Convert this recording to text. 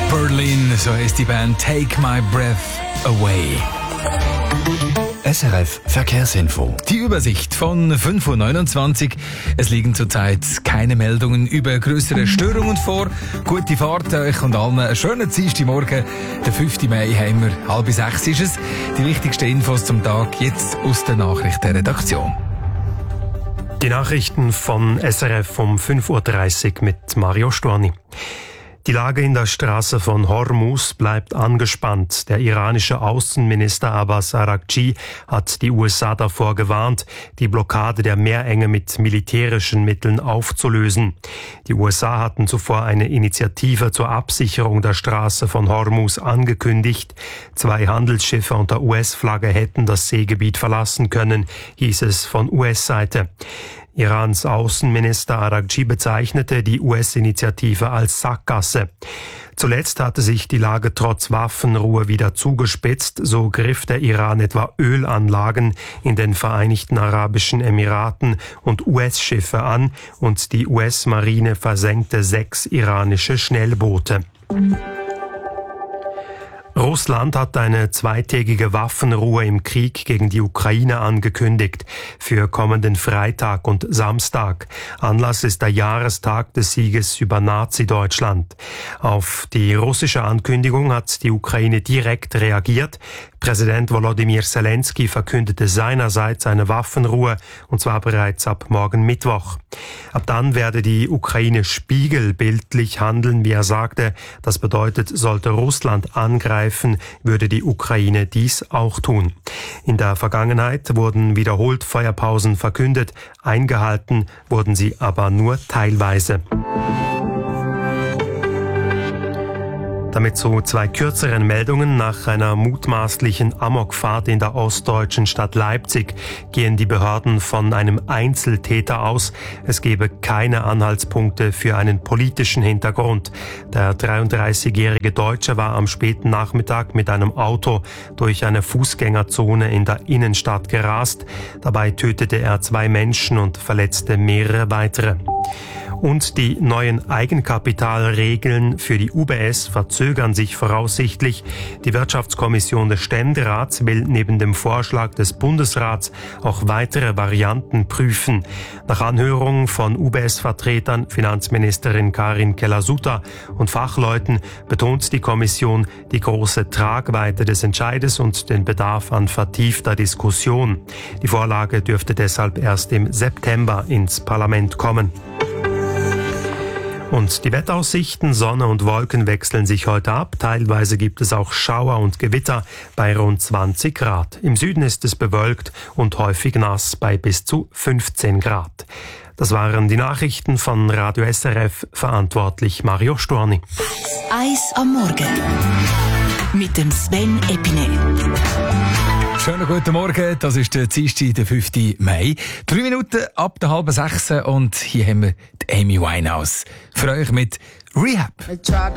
Berlin, so heißt die Band Take My Breath Away. SRF Verkehrsinfo. Die Übersicht von 5.29 Uhr. Es liegen zurzeit keine Meldungen über größere Störungen vor. Gute Fahrt euch und allen einen schönen Dienstagmorgen. Der 5. Mai haben wir, 5:30 ist es. Die wichtigsten Infos zum Tag jetzt aus der Nachrichtenredaktion. Die Nachrichten von SRF um 5.30 Uhr mit Mario Storni. Die Lage in der Straße von Hormuz bleibt angespannt. Der iranische Außenminister Abbas Araghchi hat die USA davor gewarnt, die Blockade der Meerenge mit militärischen Mitteln aufzulösen. Die USA hatten zuvor eine Initiative zur Absicherung der Straße von Hormuz angekündigt. 2 Handelsschiffe unter US-Flagge hätten das Seegebiet verlassen können, hieß es von US-Seite. Irans Außenminister Araghchi bezeichnete die US-Initiative als Sackgasse. Zuletzt hatte sich die Lage trotz Waffenruhe wieder zugespitzt. So griff der Iran etwa Ölanlagen in den Vereinigten Arabischen Emiraten und US-Schiffe an und die US-Marine versenkte 6 iranische Schnellboote. Russland hat eine 2-tägige Waffenruhe im Krieg gegen die Ukraine angekündigt für kommenden Freitag und Samstag. Anlass ist der Jahrestag des Sieges über Nazi-Deutschland. Auf die russische Ankündigung hat die Ukraine direkt reagiert. Präsident Volodymyr Zelensky verkündete seinerseits eine Waffenruhe, und zwar bereits ab morgen Mittwoch. Ab dann werde die Ukraine spiegelbildlich handeln, wie er sagte. Das bedeutet, sollte Russland angreifen, würde die Ukraine dies auch tun. In der Vergangenheit wurden wiederholt Feuerpausen verkündet, eingehalten wurden sie aber nur teilweise. Damit zu 2 kürzeren Meldungen. Nach einer mutmaßlichen Amokfahrt in der ostdeutschen Stadt Leipzig gehen die Behörden von einem Einzeltäter aus. Es gebe keine Anhaltspunkte für einen politischen Hintergrund. Der 33-jährige Deutsche war am späten Nachmittag mit einem Auto durch eine Fußgängerzone in der Innenstadt gerast. Dabei tötete er 2 Menschen und verletzte mehrere weitere. Und die neuen Eigenkapitalregeln für die UBS verzögern sich voraussichtlich. Die Wirtschaftskommission des Ständerats will neben dem Vorschlag des Bundesrats auch weitere Varianten prüfen. Nach Anhörungen von UBS-Vertretern, Finanzministerin Karin Keller-Sutter und Fachleuten betont die Kommission die große Tragweite des Entscheides und den Bedarf an vertiefter Diskussion. Die Vorlage dürfte deshalb erst im September ins Parlament kommen. Und die Wetteraussichten, Sonne und Wolken wechseln sich heute ab. Teilweise gibt es auch Schauer und Gewitter bei rund 20 Grad. Im Süden ist es bewölkt und häufig nass bei bis zu 15 Grad. Das waren die Nachrichten von Radio SRF, verantwortlich Mario Storni. Eis am Morgen mit dem Sven Epine. Schönen guten Morgen, das ist der Dienstag, der 5. Mai. 3 Minuten ab der 5:30 und hier haben wir die Amy Winehouse. Für euch mit Rehab.